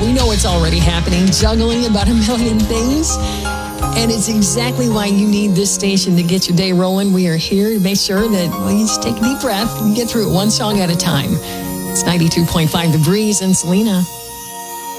We know it's already happening, juggling about a million things. And it's exactly why you need this station to get your day rolling. We are here to make sure that, well, you just take a deep breath and get through it one song at a time. It's 92.5 The Breeze and Selena.